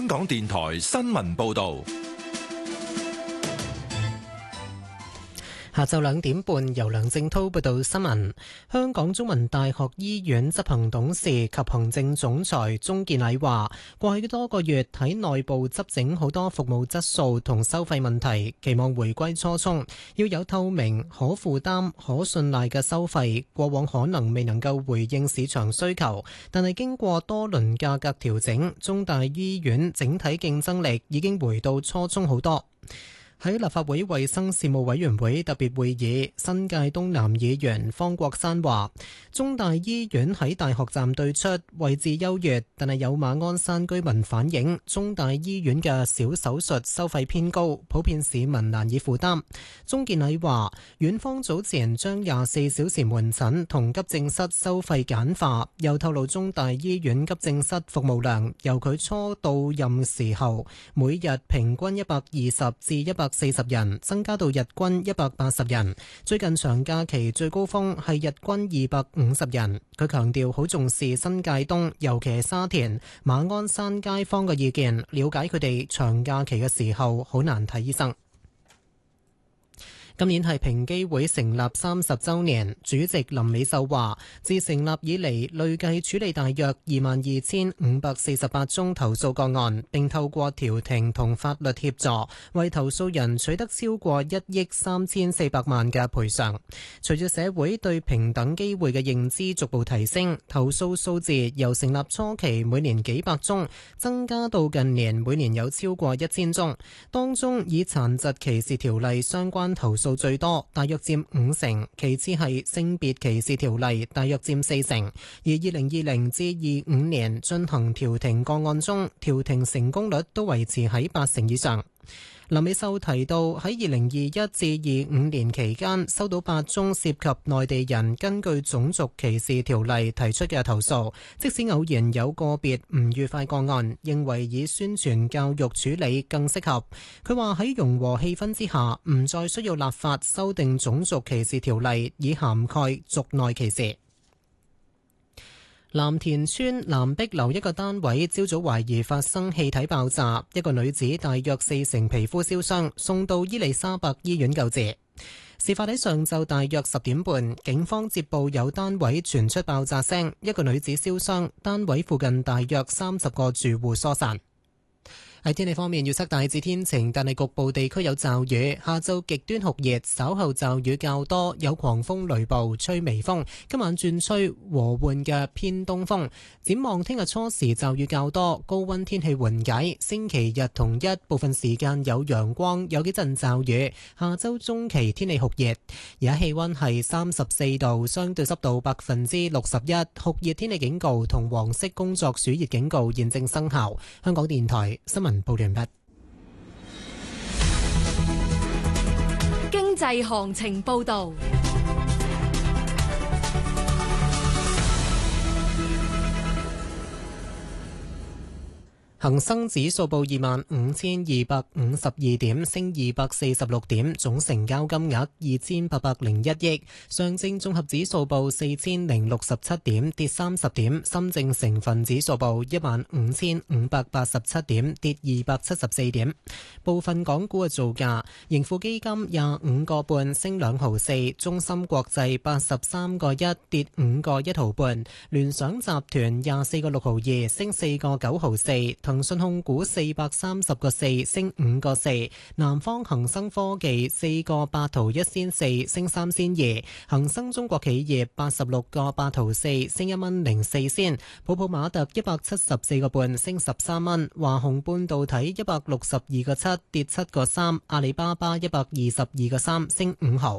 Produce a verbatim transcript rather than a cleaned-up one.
香港電台新聞報道。 下晝兩點半，由梁正濤報道新聞。香港中文大學醫院執行董事及行政總裁鍾健禮話，過去多個月喺內部執整好多服務質素同收費問題，期望回歸初衷，要有透明、可負擔、可信賴嘅收費。過往可能未能夠回應市場需求，但係經過多輪價格調整，中大醫院整體競爭力已經回到初衷好多。喺立法會衛生事務委員會特別會議，新界東南議員方國珊話，中大醫院喺大學站對出，位置優越，但係有馬鞍山居民反映，中大醫院嘅小手術收費偏高，普遍市民難以負擔。鍾健禮話，院方早前將廿四小時門診同急症室收費簡化，又透露中大醫院急症室服務量由佢初到任時候每日平均一百二十至一百四十人，增加到日均一百八十人。最近長假期最高峰係日均二百五十人。佢強調好重視新界東，尤其係沙田、馬鞍山街坊嘅意見，了解佢哋長假期嘅時候好難睇醫生。今年係平機會成立三十週年，主席林美秀話：自成立以嚟，累計處理大約二萬二千五百四十八宗投訴個案，並透過調停同法律協助，為投訴人取得超過一億三千四百萬嘅賠償。隨住社會對平等機會嘅認知逐步提升，投訴數字由成立初期每年幾百宗，增加到近年每年有超過一千宗。當中以殘疾歧視條例相關投訴數最多，大約佔五成，其次係性別歧視條例，大約佔四成。而二零二零至二五年進行調停個案中，調停成功率都維持喺八成以上。林美秀提到，喺二零二一至二五年期間，收到八宗涉及內地人根據種族歧視條例提出嘅投訴，即使偶然有個別唔愉快個案，認為以宣傳教育處理更適合。佢話喺融和氣氛之下，唔再需要立法修訂種族歧視條例，以涵蓋族內歧視。藍田村藍碧樓一個單位朝早懷疑發生氣體爆炸，一個女子大約四成皮膚燒傷，送到伊利沙伯醫院救治。事發喺上晝大約十點半，警方接報有單位傳出爆炸聲，一個女子燒傷，單位附近大約三十個住戶疏散。喺天氣方面，預測大致天晴，但係局部地區有驟雨。下晝極端酷熱，稍後驟雨較多，有狂風雷暴，吹微風。今晚轉吹和緩嘅偏東風。展望聽日初時驟雨較多，高溫天氣緩解。星期日同一部分時間有陽光，有幾陣驟雨。下周中期天氣酷熱，而家氣溫係三十四度，相對濕度百分之六十一。酷熱天氣警告同黃色工作暑熱警告現正生效。香港電台新聞報完畢。 經濟行情報道。 恒生指數報二萬五千二百五十二點，升二百四十六點，總成交金額二千八百零一億。上證綜合指數報四千零六十七點，跌三十點。深證成分指數報一萬五千五百八十七點，跌二百七十四點。部分港股嘅造價：盈富基金廿五個半，升兩毫四；中芯國際八十三個一，跌五個一毫半；聯想集團廿四個六毫二，升四個九毫四。騰訊控股四百三十個四，升五個四；南方恒生科技四個八毫一仙四，升三仙二；恒生中國企業八十六個八毫四，升一蚊零四仙；普普馬特一百七十四個半，升十三蚊；華虹半導體一百六十二個七，跌七個三；阿里巴巴一百二十二個三，升五毫。